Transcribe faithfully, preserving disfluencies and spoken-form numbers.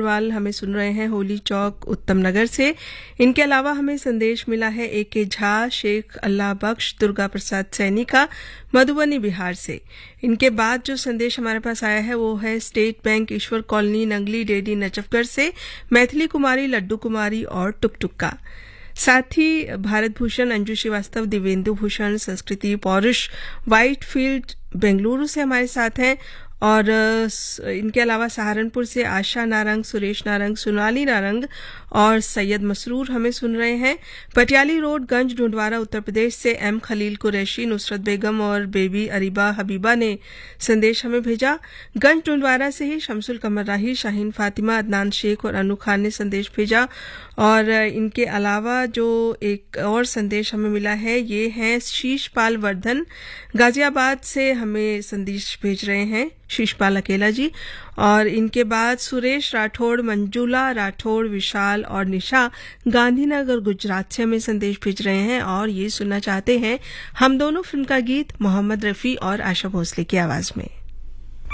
अग्रवाल हमें सुन रहे हैं होली चौक उत्तम नगर से। इनके अलावा हमें संदेश मिला है ए के झा, शेख अल्लाह बख्श, दुर्गा प्रसाद सैनी का मधुबनी बिहार से। इनके बाद जो संदेश हमारे पास आया है वो है स्टेट बैंक ईश्वर कॉलोनी नंगली डेडी नजफगढ़ से मैथिली कुमारी, लड्डू कुमारी और टुकटुक का। साथ ही भारत भूषण, अंजू श्रीवास्तव, दिवेंदु भूषण, संस्कृति पौरुष व्हाइटफील्ड बेंगलुरु से हमारे साथ हैं। और इनके अलावा सहारनपुर से आशा नारंग, सुरेश नारंग, सोनाली नारंग और सैयद मसरूर हमें सुन रहे हैं। पटियाली रोड, गंज ढूंढवारा, उत्तर प्रदेश से एम खलील कुरैशी, नुसरत बेगम और बेबी अरीबा हबीबा ने संदेश हमें भेजा। गंज ढूंढवारा से ही शमसुल कमर राही, शाहीन फातिमा, अदनान शेख और अनु खान ने संदेश भेजा। और इनके अलावा जो एक और संदेश हमें मिला है ये है शीशपाल वर्धन, गाजियाबाद से हमें संदेश भेज रहे हैं, शीशपाल अकेला जी। और इनके बाद सुरेश राठौड़, मंजुला राठौड़, विशाल और निशा गांधीनगर गुजरात से हमें संदेश भेज रहे हैं और ये सुनना चाहते हैं हम दोनों फिल्म का गीत मोहम्मद रफी और आशा भोसले की आवाज में।